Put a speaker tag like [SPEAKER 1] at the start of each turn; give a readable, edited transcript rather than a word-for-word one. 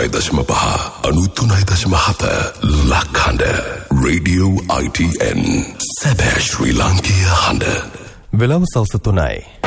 [SPEAKER 1] 93.5 93.7 ලක්හඬ Radio ITN සැබෑ ශ්‍රී ලාංකීය හඬ
[SPEAKER 2] වෙලම සවස 3යි